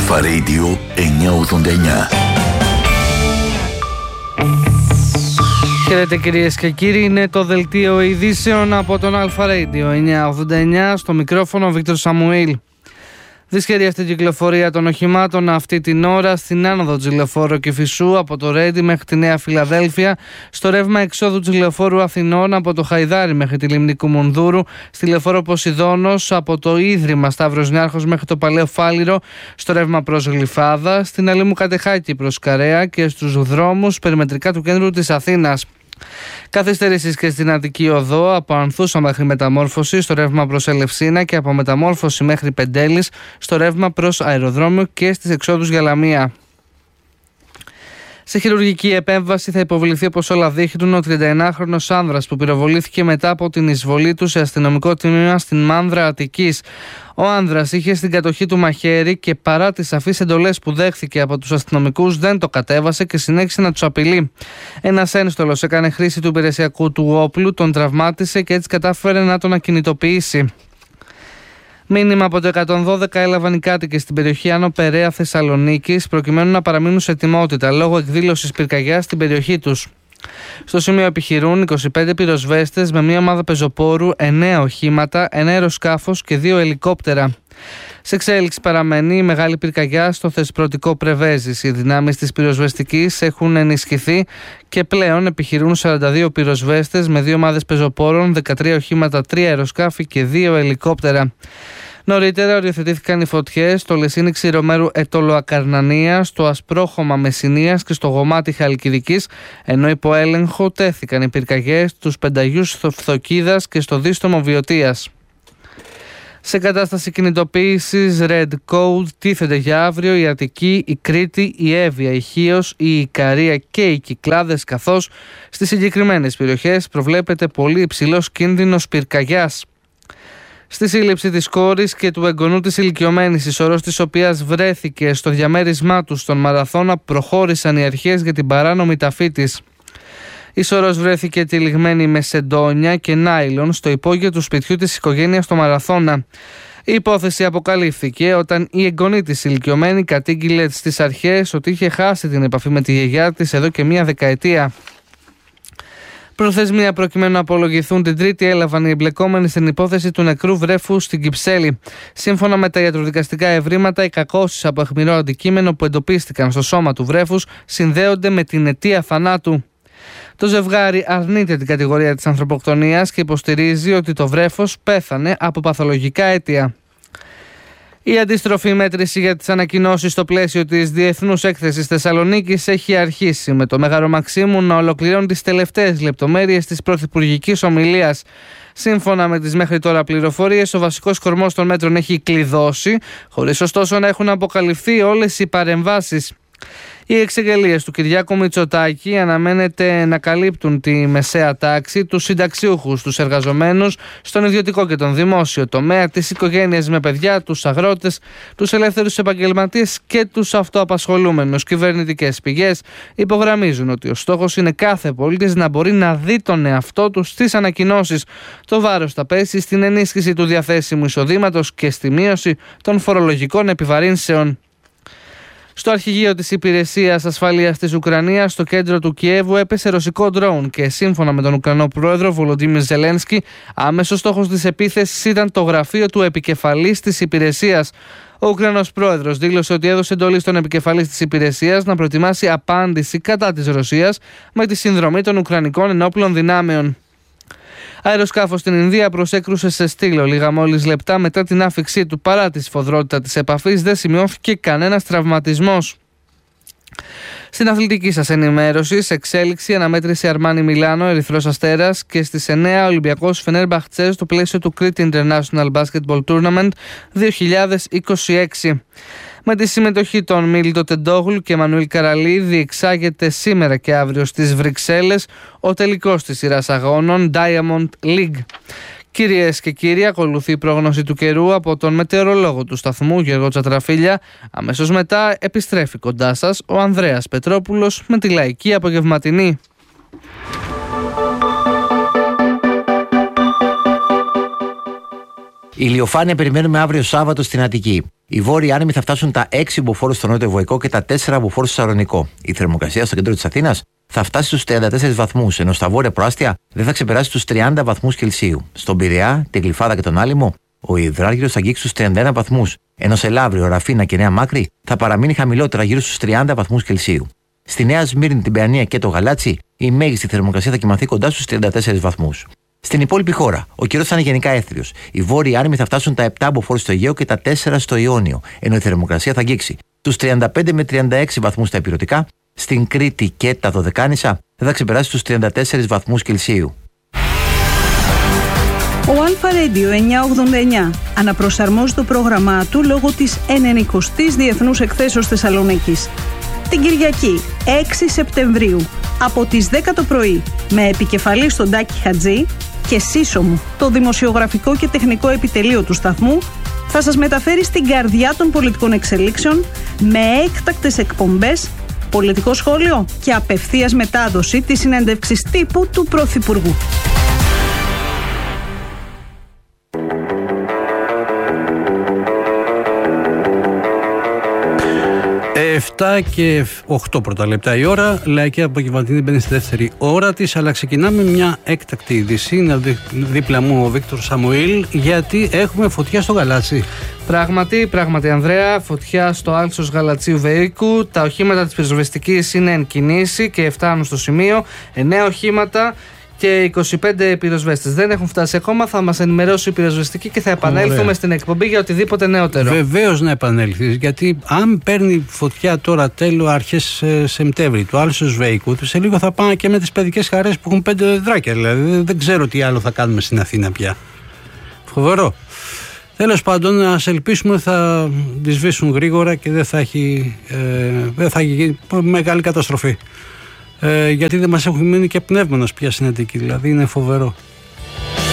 Αλφα Radio 989. Χαίρετε κυρίες και κύριοι, είναι το δελτίο ειδήσεων από τον Αλφα Radio 989, στο μικρόφωνο Βίκτορ Σαμουήλ. Δυσχερία στην κυκλοφορία των οχημάτων αυτή την ώρα στην άνοδο της λεωφόρου Κηφισού από το Ρέντι μέχρι τη Νέα Φιλαδέλφια, στο ρεύμα εξόδου της λεωφόρου Αθηνών από το Χαϊδάρι μέχρι τη Λίμνη Κουμουνδούρου, στη λεωφόρο Ποσειδώνος από το Ίδρυμα Σταύρος Νιάρχος μέχρι το Παλαιό Φάληρο, στο ρεύμα προς Γλυφάδα, στην Αλήμου Κατεχάκη προς Καρέα και στους δρόμους περιμετρικά του κέντρου της Αθήνας. Καθυστερήσεις και στην Αττική Οδό από Ανθούσα μέχρι Μεταμόρφωση στο ρεύμα προς Ελευσίνα και από Μεταμόρφωση μέχρι Πεντέλης στο ρεύμα προς Αεροδρόμιο και στις εξόδους για Λαμία. Σε χειρουργική επέμβαση θα υποβληθεί, όπως όλα δείχνουν, ο 39χρονος άνδρας που πυροβολήθηκε μετά από την εισβολή του σε αστυνομικό τμήμα στην Μάνδρα Αττικής. Ο άνδρας είχε στην κατοχή του μαχαίρι και παρά τις σαφείς εντολές που δέχθηκε από τους αστυνομικούς δεν το κατέβασε και συνέχισε να τους απειλεί. Ένας ένστολος έκανε χρήση του υπηρεσιακού του όπλου, τον τραυμάτισε και έτσι κατάφερε να τον ακινητοποιήσει. Μήνυμα από το 112 έλαβαν οι κάτοικες στην περιοχή Άνω Περαία Θεσσαλονίκης προκειμένου να παραμείνουν σε ετοιμότητα λόγω εκδήλωσης πυρκαγιάς στην περιοχή τους. Στο σημείο επιχειρούν 25 πυροσβέστες με μια ομάδα πεζοπόρου, 9 οχήματα, 1 αεροσκάφος και 2 ελικόπτερα. Σε εξέλιξη παραμένει η μεγάλη πυρκαγιά στο Θεσπρωτικό Πρεβέζης. Οι δυνάμεις της πυροσβεστικής έχουν ενισχυθεί και πλέον επιχειρούν 42 πυροσβέστες με 2 ομάδες πεζοπόρων, 13 οχήματα, 3 αεροσκάφη και 2 ελικόπτερα. Νωρίτερα οριοθετήθηκαν οι φωτιές στο Λεσίνι Ξηρομέρου Ετωλοακαρνανίας, στο Ασπρόχωμα Μεσσηνίας και στο Γομάτι Χαλκιδικής, ενώ υπό έλεγχο τέθηκαν οι πυρκαγιές στους Πενταγιούς Φθοκίδας και στο Δίστομο Βιωτίας. Σε κατάσταση κινητοποίησης Red Code τίθενται για αύριο η Αττική, η Κρήτη, η Εύβοια, η Χίος, η Ικαρία και οι Κυκλάδες, καθώς στις συγκεκριμένες περιοχές προβλέπεται πολύ υψηλός κίνδυνος πυρκαγιάς. Στη σύλληψη της κόρης και του εγγονού της ηλικιωμένης, η σωρός της οποίας βρέθηκε στο διαμέρισμά του στον Μαραθώνα, προχώρησαν οι αρχές για την παράνομη ταφή της. Η σωρός βρέθηκε τυλιγμένη με σεντόνια και νάιλον στο υπόγειο του σπιτιού της οικογένειας στο Μαραθώνα. Η υπόθεση αποκαλύφθηκε όταν η εγγονή της ηλικιωμένη κατήγγειλε στις αρχές ότι είχε χάσει την επαφή με τη γιαγιά της εδώ και μία δεκαετία. Προθεσμία προκειμένου να απολογηθούν την Τρίτη έλαβαν οι εμπλεκόμενοι στην υπόθεση του νεκρού βρέφου στην Κυψέλη. Σύμφωνα με τα ιατροδικαστικά ευρήματα, οι κακώσεις από αιχμηρό αντικείμενο που εντοπίστηκαν στο σώμα του βρέφους συνδέονται με την αιτία θανάτου. Το ζευγάρι αρνείται την κατηγορία της ανθρωποκτονίας και υποστηρίζει ότι το βρέφος πέθανε από παθολογικά αίτια. Η αντίστροφη μέτρηση για τις ανακοινώσεις στο πλαίσιο της Διεθνούς Έκθεσης Θεσσαλονίκης έχει αρχίσει, με το Μέγαρο Μαξίμου να ολοκληρώνει τις τελευταίες λεπτομέρειες της πρωθυπουργικής ομιλίας. Σύμφωνα με τις μέχρι τώρα πληροφορίες, ο βασικός κορμός των μέτρων έχει κλειδώσει, χωρίς ωστόσο να έχουν αποκαλυφθεί όλες οι παρεμβάσεις. Οι εξεγγελίες του Κυριάκου Μητσοτάκη αναμένεται να καλύπτουν τη μεσαία τάξη, τους συνταξιούχους, τους εργαζομένους στον ιδιωτικό και τον δημόσιο τομέα, τις οικογένειες με παιδιά, τους αγρότες, τους ελεύθερους επαγγελματίες και τους αυτοαπασχολούμενους. Κυβερνητικές πηγές υπογραμμίζουν ότι ο στόχος είναι κάθε πολίτης να μπορεί να δει τον εαυτό του στις ανακοινώσεις. Το βάρος θα πέσει στην ενίσχυση του διαθέσιμου εισοδήματος και στη μείωση των φορολογικών επιβαρύνσεων. Στο αρχηγείο της Υπηρεσίας Ασφαλείας της Ουκρανίας, στο κέντρο του Κιέβου, έπεσε ρωσικό ντρόουν και σύμφωνα με τον Ουκρανό πρόεδρο Βολοντίμιρ Ζελένσκι, άμεσος στόχος της επίθεσης ήταν το γραφείο του επικεφαλής της υπηρεσίας. Ο Ουκρανός πρόεδρος δήλωσε ότι έδωσε εντολή στον επικεφαλής της υπηρεσίας να προετοιμάσει απάντηση κατά της Ρωσίας με τη συνδρομή των Ουκρανικών ενόπλων δυνάμεων. Αεροσκάφος στην Ινδία προσέκρουσε σε στήλο λίγα μόλις λεπτά μετά την άφιξή του. Παρά τη σφοδρότητα της επαφής, δεν σημειώθηκε κανένας τραυματισμός. Στην αθλητική σας ενημέρωση, σε εξέλιξη, αναμέτρηση Αρμάνι Μιλάνο, Ερυθρός Αστέρας και στις 9 Ολυμπιακός Φενέρμπαχτσε στο πλαίσιο του Crete International Basketball Tournament 2026. Με τη συμμετοχή των Μίλτο Τεντόγλου και Μανουήλ Καραλίδη εξάγεται σήμερα και αύριο στις Βρυξέλλες ο τελικός της σειράς αγώνων Diamond League. Κυρίες και κύριοι, ακολουθεί η πρόγνωση του καιρού από τον μετεωρολόγο του σταθμού Γιώργο Τσατραφίλια. Αμέσως μετά επιστρέφει κοντά σας ο Ανδρέας Πετρόπουλος με τη λαϊκή απογευματινή. Ηλιοφάνεια περιμένουμε αύριο Σάββατο στην Αττική. Οι βόρειοι άνεμοι θα φτάσουν τα 6 μποφόρ στο νότιο Βοϊκό και τα 4 μποφόρ στο Σαλονικό. Η θερμοκρασία στο κέντρο της Αθήνας θα φτάσει στους 34 βαθμούς, ενώ στα βόρεια προάστια δεν θα ξεπεράσει τους 30 βαθμούς Κελσίου. Στον Πειραιά, την Γλυφάδα και τον Άλυμο, ο υδράργυρος θα αγγίξει στους 31 βαθμούς, ενώ σε Λαύριο, Ραφίνα και Νέα Μάκρη θα παραμείνει χαμηλότερα γύρω στους 30 βαθμούς Κελσίου. Στη Νέα Σμύρνη, την Παιανία και το Γαλάτσι, η μέγιστη θερμοκρασία θα κοιμαθεί κοντά στους 34 βαθμούς. Στην υπόλοιπη χώρα, ο καιρός θα είναι γενικά έθριος. Οι βόρειοι άνεμοι θα φτάσουν τα 7 μποφόρ στο Αιγαίο και τα 4 στο Ιόνιο, ενώ η θερμοκρασία θα αγγίξει τους 35 με 36 βαθμούς στα ηπειρωτικά. Στην Κρήτη και τα Δωδεκάνησα δεν θα ξεπεράσει τους 34 βαθμούς Κελσίου. Ο Αλφα Radio 989 αναπροσαρμόζει το πρόγραμμά του λόγω της 90ης Διεθνούς Εκθέσεως Θεσσαλονίκης. Την Κυριακή 6 Σεπτεμβρίου από τις 10 το πρωί με επικεφαλή στον Τάκη Χατζή και σύσσωμο το δημοσιογραφικό και τεχνικό επιτελείο του σταθμού θα σας μεταφέρει στην καρδιά των πολιτικών εξελίξεων με έκτακτες εκπομπές, πολιτικό σχόλιο και απευθείας μετάδοση της συνέντευξης τύπου του Πρωθυπουργού. 7 και 8 πρώτα λεπτά η ώρα. Λαϊκή Απογευματινή μπαίνει στη δεύτερη ώρα της, αλλά ξεκινάμε μια έκτακτη είδηση. Είναι δίπλα μου ο Βίκτορ Σαμουήλ, γιατί έχουμε φωτιά στο Γαλάτσι. Πράγματι Ανδρέα, φωτιά στο άλσος Γαλατσίου Βεϊκού. Τα οχήματα της πυροσβεστικής είναι εν κινήσει και φτάνουν στο σημείο. 9 οχήματα και 25 πυροσβέστες δεν έχουν φτάσει ακόμα. Θα μας ενημερώσει η πυροσβεστική και θα επανέλθουμε στην εκπομπή για οτιδήποτε νεότερο. Βεβαίως να επανέλθεις, γιατί αν παίρνει φωτιά τώρα αρχές Σεπτέμβρη του άλσος Βεϊκού, σε λίγο θα πάνε και με τις παιδικές χαρές που έχουν 5 δράκια. Δηλαδή δεν ξέρω τι άλλο θα κάνουμε στην Αθήνα πια. Φοβερό. Τέλος πάντων, ας ελπίσουμε θα τη σβήσουν γρήγορα και δεν θα έχει μεγάλη καταστροφή. Γιατί δεν μας έχουν μείνει και πνεύμονας πια στην Αττική, δηλαδή είναι φοβερό.